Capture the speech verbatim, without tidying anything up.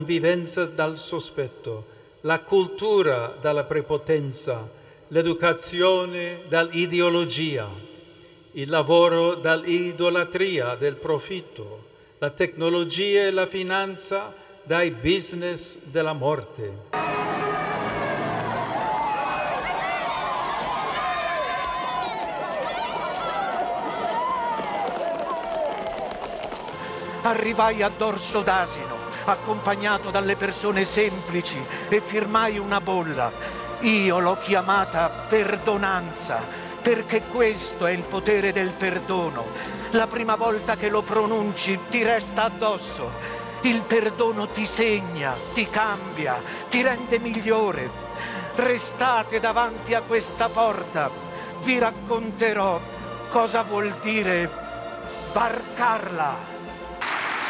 vivenza dal sospetto, la cultura dalla prepotenza, l'educazione dall'ideologia, il lavoro dall'idolatria del profitto, la tecnologia e la finanza dai business della morte. Arrivai a Dorso d'Asino, accompagnato dalle persone semplici, e firmai una bolla. Io l'ho chiamata perdonanza, perché questo è il potere del perdono. La prima volta che lo pronunci ti resta addosso. Il perdono ti segna, ti cambia, ti rende migliore. Restate davanti a questa porta. Vi racconterò cosa vuol dire varcarla.